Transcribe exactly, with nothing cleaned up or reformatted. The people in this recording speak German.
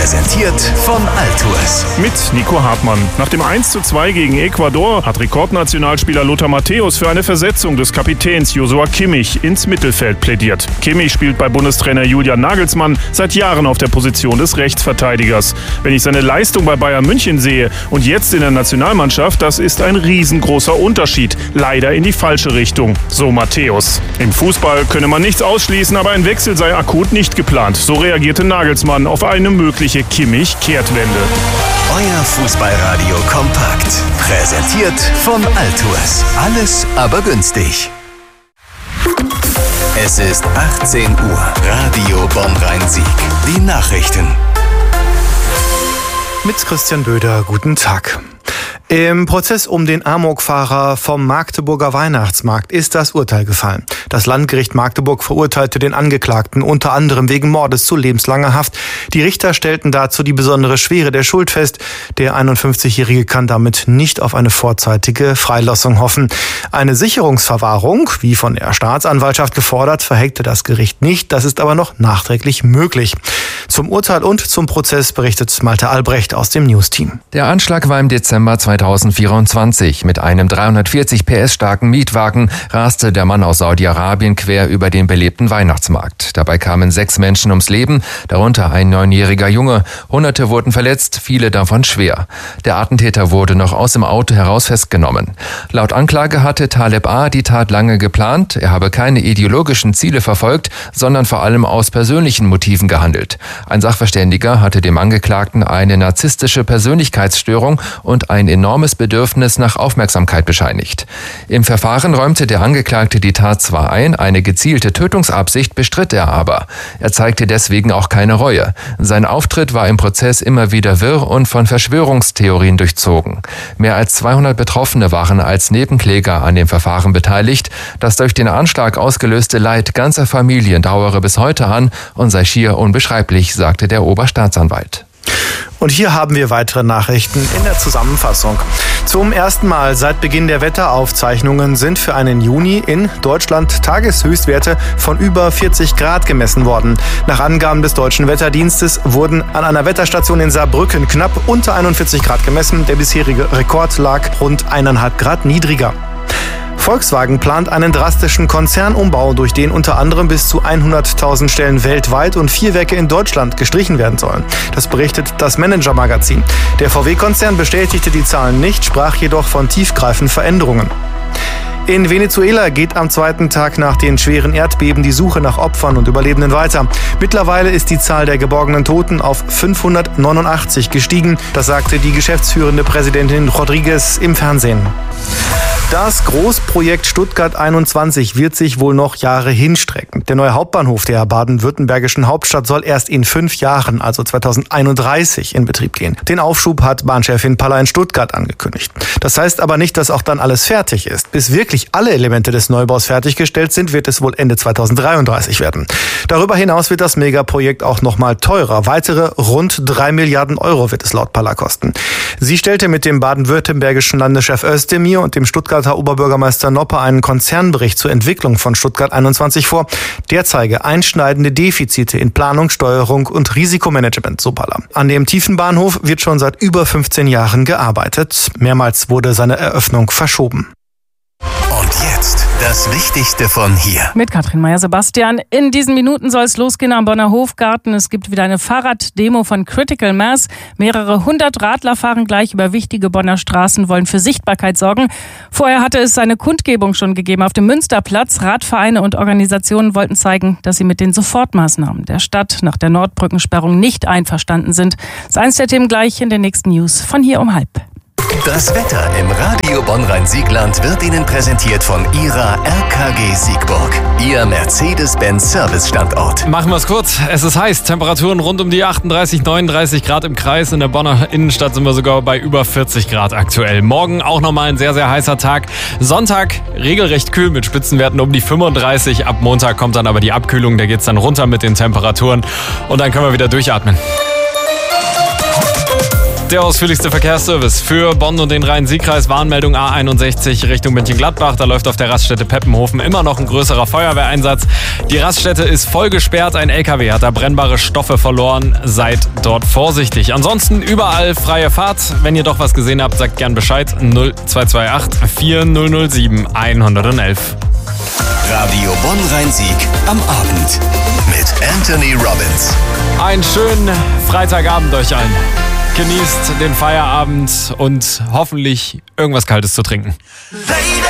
Präsentiert von Altours. Mit Nico Hartmann. Nach dem eins zu zwei gegen Ecuador hat Rekordnationalspieler Lothar Matthäus für eine Versetzung des Kapitäns Joshua Kimmich ins Mittelfeld plädiert. Kimmich spielt bei Bundestrainer Julian Nagelsmann seit Jahren auf der Position des Rechtsverteidigers. Wenn ich seine Leistung bei Bayern München sehe und jetzt in der Nationalmannschaft, das ist ein riesengroßer Unterschied. Leider in die falsche Richtung, so Matthäus. Im Fußball könne man nichts ausschließen, aber ein Wechsel sei akut nicht geplant. So reagierte Nagelsmann auf eine mögliche Kimmich-Kehrtwende. Euer Fußballradio kompakt. Präsentiert von Altours. Alles aber günstig. Es ist achtzehn Uhr. Radio Bonn-Rhein-Sieg. Die Nachrichten. Mit Christian Böder, guten Tag. Im Prozess um den Amokfahrer vom Magdeburger Weihnachtsmarkt ist das Urteil gefallen. Das Landgericht Magdeburg verurteilte den Angeklagten unter anderem wegen Mordes zu lebenslanger Haft. Die Richter stellten dazu die besondere Schwere der Schuld fest. Der einundfünfzigjährige kann damit nicht auf eine vorzeitige Freilassung hoffen. Eine Sicherungsverwahrung, wie von der Staatsanwaltschaft gefordert, verhängte das Gericht nicht. Das ist aber noch nachträglich möglich. Zum Urteil und zum Prozess berichtet Malte Albrecht aus dem News-Team. Der Anschlag war im Dezember zweitausendvierundzwanzig. Mit einem dreihundertvierzig P S starken Mietwagen raste der Mann aus Saudi-Arabien quer über den belebten Weihnachtsmarkt. Dabei kamen sechs Menschen ums Leben, darunter ein neunjähriger Junge. Hunderte wurden verletzt, viele davon schwer. Der Attentäter wurde noch aus dem Auto heraus festgenommen. Laut Anklage hatte Taleb A. die Tat lange geplant. Er habe keine ideologischen Ziele verfolgt, sondern vor allem aus persönlichen Motiven gehandelt. Ein Sachverständiger hatte dem Angeklagten eine narzisstische Persönlichkeitsstörung und ein enormes Bedürfnis nach Aufmerksamkeit bescheinigt. Im Verfahren räumte der Angeklagte die Tat zwar ein, eine gezielte Tötungsabsicht bestritt er aber. Er zeigte deswegen auch keine Reue. Sein Auftritt war im Prozess immer wieder wirr und von Verschwörungstheorien durchzogen. Mehr als zweihundert Betroffene waren als Nebenkläger an dem Verfahren beteiligt. Das durch den Anschlag ausgelöste Leid ganzer Familien dauere bis heute an und sei schier unbeschreiblich, sagte der Oberstaatsanwalt. Und hier haben wir weitere Nachrichten in der Zusammenfassung. Zum ersten Mal seit Beginn der Wetteraufzeichnungen sind für einen Juni in Deutschland Tageshöchstwerte von über vierzig Grad gemessen worden. Nach Angaben des Deutschen Wetterdienstes wurden an einer Wetterstation in Saarbrücken knapp unter einundvierzig Grad gemessen. Der bisherige Rekord lag rund eineinhalb Grad niedriger. Volkswagen plant einen drastischen Konzernumbau, durch den unter anderem bis zu hunderttausend Stellen weltweit und vier Werke in Deutschland gestrichen werden sollen. Das berichtet das Manager-Magazin. Der V W-Konzern bestätigte die Zahlen nicht, sprach jedoch von tiefgreifenden Veränderungen. In Venezuela geht am zweiten Tag nach den schweren Erdbeben die Suche nach Opfern und Überlebenden weiter. Mittlerweile ist die Zahl der geborgenen Toten auf fünfhundertneunundachtzig gestiegen. Das sagte die geschäftsführende Präsidentin Rodriguez im Fernsehen. Das Großprojekt Stuttgart einundzwanzig wird sich wohl noch Jahre hinstrecken. Der neue Hauptbahnhof der baden-württembergischen Hauptstadt soll erst in fünf Jahren, also zweitausendeinunddreißig, in Betrieb gehen. Den Aufschub hat Bahnchefin Paller in Stuttgart angekündigt. Das heißt aber nicht, dass auch dann alles fertig ist. Bis wirklich alle Elemente des Neubaus fertiggestellt sind, wird es wohl Ende zweitausenddreiunddreißig werden. Darüber hinaus wird das Megaprojekt auch noch mal teurer. Weitere rund drei Milliarden Euro wird es laut Paller kosten. Sie stellte mit dem baden-württembergischen Landeschef Özdemir und dem Stuttgarter Oberbürgermeister Noppe einen Konzernbericht zur Entwicklung von Stuttgart einundzwanzig vor. Der zeige einschneidende Defizite in Planung, Steuerung und Risikomanagement, so Paller. An dem Tiefenbahnhof wird schon seit über fünfzehn Jahren gearbeitet. Mehrmals wurde seine Eröffnung verschoben. Und jetzt das Wichtigste von hier. Mit Katrin Meyer-Sebastian. In diesen Minuten soll es losgehen am Bonner Hofgarten. Es gibt wieder eine Fahrraddemo von Critical Mass. Mehrere hundert Radler fahren gleich über wichtige Bonner Straßen, wollen für Sichtbarkeit sorgen. Vorher hatte es eine Kundgebung schon gegeben auf dem Münsterplatz. Radvereine und Organisationen wollten zeigen, dass sie mit den Sofortmaßnahmen der Stadt nach der Nordbrückensperrung nicht einverstanden sind. Das ist eins der Themen gleich in den nächsten News von hier um halb. Das Wetter im Radio Bonn-Rhein-Siegland wird Ihnen präsentiert von Ihrer R K G Siegburg, Ihr Mercedes-Benz-Service-Standort. Machen wir es kurz. Es ist heiß. Temperaturen rund um die achtunddreißig, neununddreißig Grad im Kreis. In der Bonner Innenstadt sind wir sogar bei über vierzig Grad aktuell. Morgen auch nochmal ein sehr, sehr heißer Tag. Sonntag regelrecht kühl mit Spitzenwerten um die fünfunddreißig. Ab Montag kommt dann aber die Abkühlung. Da geht es dann runter mit den Temperaturen. Und dann können wir wieder durchatmen. Der ausführlichste Verkehrsservice für Bonn und den Rhein-Sieg-Kreis. Warnmeldung A einundsechzig Richtung Mönchengladbach. Da läuft auf der Raststätte Peppenhofen immer noch ein größerer Feuerwehreinsatz. Die Raststätte ist voll gesperrt. Ein L K W hat da brennbare Stoffe verloren. Seid dort vorsichtig. Ansonsten überall freie Fahrt. Wenn ihr doch was gesehen habt, sagt gern Bescheid. null zwei zwei acht vier null null sieben eins eins eins. Radio Bonn-Rhein-Sieg am Abend mit Anthony Robbins. Einen schönen Freitagabend euch allen. Genießt den Feierabend und hoffentlich irgendwas Kaltes zu trinken.